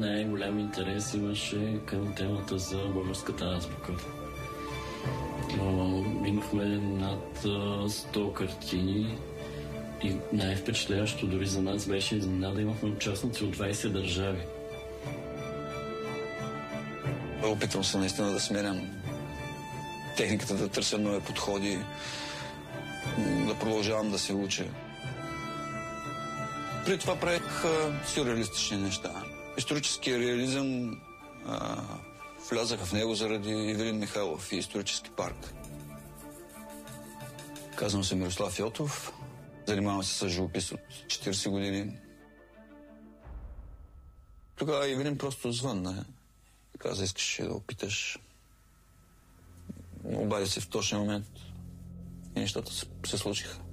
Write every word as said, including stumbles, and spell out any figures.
Най-голям интерес имаше към темата за българската азбука. Имахме над сто картини и най-впечатляващо дори за нас беше изненада, имахме участници от двайсет държави. Опитвам се наистина да сменям техниката, да търся нови подходи, да продължавам да се уча. При това правих сюрреалистични неща. Историческия реализъм а, влязаха в него заради Ивелин Михайлов и исторически парк. Казвам се Мирослав Йотов, занимавам се с живопис от четирийсет години. Тогава Ивелин просто звънна. Каза, искаш да опиташ. Обади се в точния момент и нещата се, се случиха.